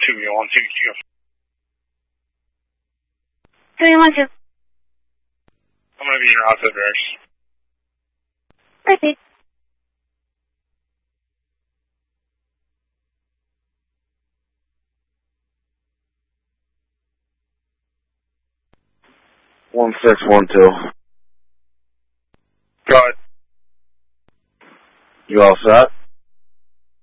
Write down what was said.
2112. I'm going to be in your outside direction. Proceed. One 612. Go ahead. You all set?